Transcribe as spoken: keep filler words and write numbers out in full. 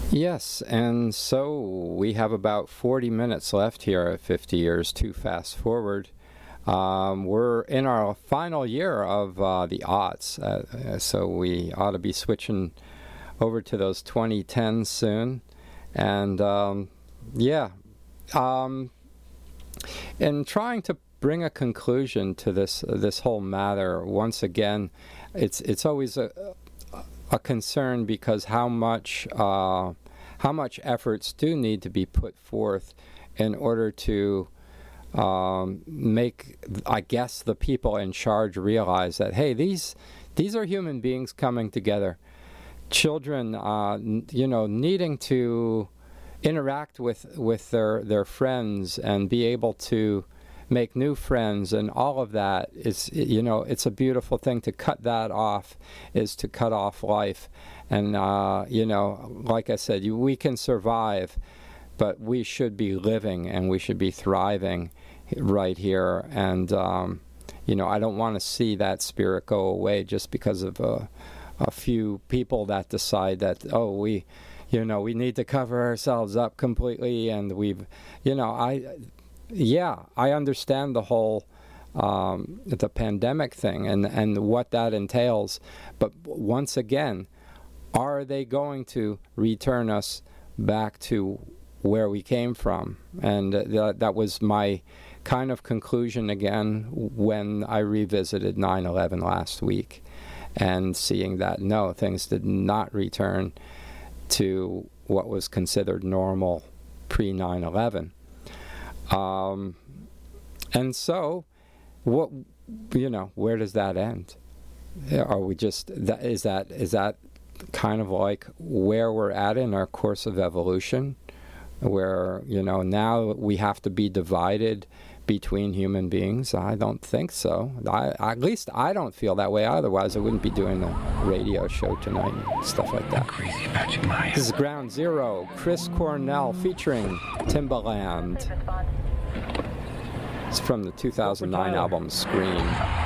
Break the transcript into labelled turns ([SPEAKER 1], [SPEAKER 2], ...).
[SPEAKER 1] Yes, and so we have about forty minutes left here at fifty Years Too Fast Forward. Um, we're in our final year of uh, the aughts, uh, so we ought to be switching over to those twenty tens soon. And um, yeah, um, in trying to bring a conclusion to this uh, this whole matter, once again, it's it's always a a concern because how much uh, how much efforts do need to be put forth in order to um, make, I guess, the people in charge realize that, hey, these these are human beings coming together. Children, uh, n- you know, needing to interact with with their their friends and be able to make new friends, and all of that is, you know, it's a beautiful thing. To cut that off is to cut off life. And, uh, you know, like I said, you, we can survive, but we should be living and we should be thriving right here. And, um, you know, I don't want to see that spirit go away just because of a, a few people that decide that, oh, we, you know, we need to cover ourselves up completely. And we've, you know, I... Yeah, I understand the whole um, the pandemic thing and, and what that entails. But once again, are they going to return us back to where we came from? And uh, th- that was my kind of conclusion again when I revisited nine eleven last week, and seeing that, no, things did not return to what was considered normal pre nine eleven. Um, and so, what, you know, where does that end? Are we just, that, is that, is that kind of like where we're at in our course of evolution, where, you know, now we have to be divided between human beings? I don't think so. I, at least I don't feel that way. Otherwise, I wouldn't be doing a radio show tonight and stuff like that.
[SPEAKER 2] Crazy Magic Maya.
[SPEAKER 1] This is Ground Zero, Chris Cornell featuring Timbaland. It's from the two thousand nine album Scream.